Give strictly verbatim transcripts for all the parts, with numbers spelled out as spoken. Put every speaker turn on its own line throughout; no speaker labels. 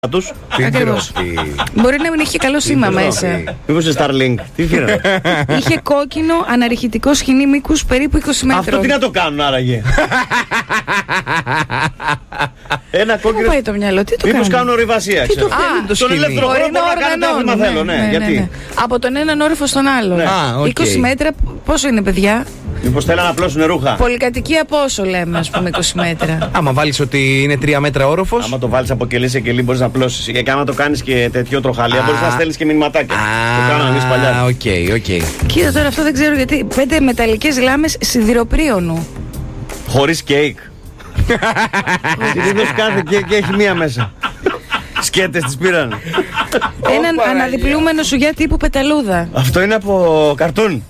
τους.
Ακριβώς. Μπορεί να μην είχε καλό σήμα μέσα.
Μήπως σε Starlink. Τι φύρανε.
Είχε κόκκινο αναρριχητικό σχοινί μήκους περίπου είκοσι μέτρων.
Αυτό τι να το κάνουν άραγε. Ένα κόκκινο.
Πού πάει το μυαλό, τι το κάνουν.
Μήπως κάνουν ορειβασία.
Τι το κάνουν.
Στον ελεύθερο χρόνο να κάνουν ό,τι μα θέλω. Ναι, γιατί.
Από τον έναν όροφο στον άλλο.
Ναι.
Α,
είκοσι μέτρα, πόσο είναι, παιδιά?
Μήπως θέλουν να απλώσουν ρούχα.
Πολυκατοικία πόσο λέμε, ας πούμε, είκοσι μέτρα.
Άμα βάλεις ότι είναι τρία μέτρα όροφος.
Άμα το βάλεις από κελί σε κελί μπορείς να απλώσεις. Και άμα το κάνεις και τέτοιο τροχαλία μπορείς να στέλνεις και μηνυματάκια. Το κάναμε εμείς παλιά.
Α, οκ, οκ.
Κοίτα τώρα, αυτό δεν ξέρω γιατί. Πέντε μεταλλικές λάμες σιδηροπρίωνου.
Χωρίς κέικ. Συνήθως κάθε και έχει μία μέσα. Σκέτες τις πήραν.
Έναν αναδιπλούμενο σουγιά τύπου πεταλούδα.
Αυτό είναι από καρτούν.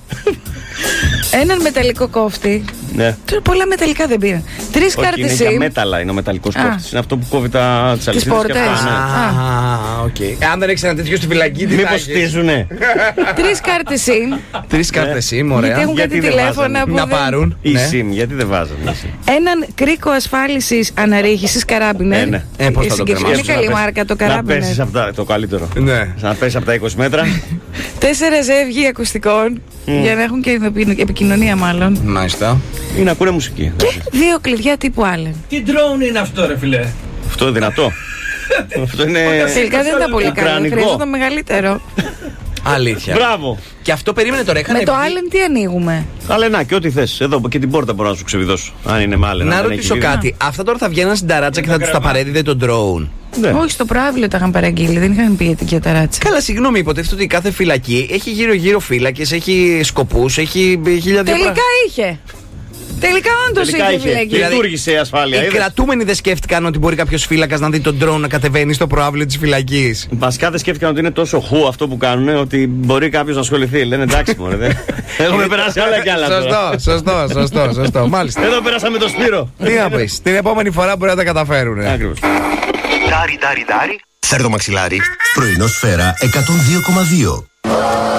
Έναν μεταλλικό κόφτη.
Ναι.
Τώρα πολλά μεταλλικά δεν πήραν. Τρεις
Όχι,
κάρτες
είναι για
SIM.
μέταλλα, είναι ο μεταλλικός
Α.
κόφτης. Είναι αυτό που κόβει τα τις αλυσίδες και
πόρτες.
αυτά, ναι.
Α, οκ. Αν δεν έχεις ένα τέτοιο στη φυλακή, τι θα
Μήπως
έχεις?
στίζουνε.
Τρεις κάρτες SIM.
Τρεις κάρτες SIM,
Γιατί
ωραία.
έχουν
Γιατί
κάτι
δεν
τηλέφωνα
βάζανε.
που
Να
δεν-
πάρουν.
Η
Ναι.
SIM, γιατί δεν βάζανε SIM.
Έναν κρίκο ασφάλισης αναρρίχησης καράμπινερ.
Ε, ναι.
Ε, πώς θα το
Συγκεκριμένη
κρεμάσουν,
καλή
Να πες-
μάρκα το
Να
καράμπινερ.
πέσεις από τα, το καλύτερο.
Ναι.
Να πέσεις από τα είκοσι μέτρα.
Τέσσερα ζεύγη ακουστικών. Για να έχουν και επικοινωνία μάλλον.
Μάλιστα.
Ή να ακούνε μουσική.
Και δύο κλειδιά τύπου Allen.
Τι drone είναι αυτό, ρε φιλέ?
Αυτό είναι δυνατό. Αυτό είναι.
Τελικά δεν ήταν πολύ καλό.
ουκρανικό.
Χρειαζόταν μεγαλύτερο.
Αλήθεια.
Μπράβο.
Και αυτό περίμενε τώρα. Είχαν
Με το
βγει-
Allen τι ανοίγουμε?
Αλλά να και ό,τι θες. Εδώ και την πόρτα μπορώ να σου ξεβιδώσω. Αν είναι μάλλον.
Να ρωτήσω κάτι. Αυτά τώρα θα βγαίναν στην ταράτσα και θα τους τα παρέδιδε το drone.
Ναι.
Όχι, στο προάβλιο τα είχαν παραγγείλει. Δεν είχαν πει για ταράτσα.
Καλά, συγγνώμη, υποτίθεται ότι κάθε φυλακή έχει γύρω-γύρω φύλακες, έχει σκοπούς, έχει χίλια δύο
Τελικά
πράγματα.
είχε. Τελικά όντως
Τελικά
είχε
είχε.
φυλακή.
Δηλαδή,
Λειτουργήσε η ασφάλεια.
Οι
είδες.
κρατούμενοι δεν σκέφτηκαν ότι μπορεί κάποιο φύλακα να δει τον drone να κατεβαίνει στο προάβλιο τη φυλακή.
Βασικά δεν σκέφτηκαν ότι είναι τόσο χου αυτό που κάνουν ότι μπορεί κάποιο να ασχοληθεί. Λένε εντάξει, μωρέ. δεν- Έχουμε περάσει άλλα κι άλλα. τώρα.
Σωστό, σωστό, σωστό, σωστό. Μάλιστα.
Εδώ πέρασαμε το Σπύρο.
Τι να πει, την επόμενη φορά μπορεί να τα καταφέρουν.
Ακριβώς.
Ντάρι, ντάρι, ντάρι. Φέρ' το μαξιλάρι. Πρωινό σφαίρα εκατόν δύο κόμμα δύο.